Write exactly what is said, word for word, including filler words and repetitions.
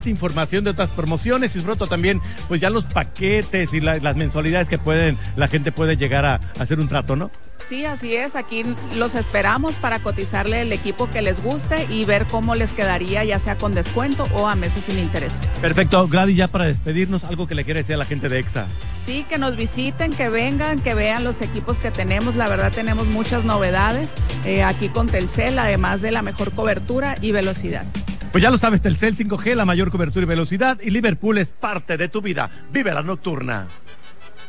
información de otras promociones y pronto también pues ya los paquetes y la, las mensualidades que pueden la gente puede llegar a, a hacer un trato, ¿no? Sí, así es, aquí los esperamos para cotizarle el equipo que les guste y ver cómo les quedaría, ya sea con descuento o a meses sin intereses. Perfecto, Gladys, ya para despedirnos, algo que le quiera decir a la gente de Exa. Sí, que nos visiten, que vengan, que vean los equipos que tenemos, la verdad tenemos muchas novedades eh, aquí con Telcel, además de la mejor cobertura y velocidad. Pues ya lo sabes, Telcel cinco G, la mayor cobertura y velocidad, y Liverpool es parte de tu vida. Vive la nocturna.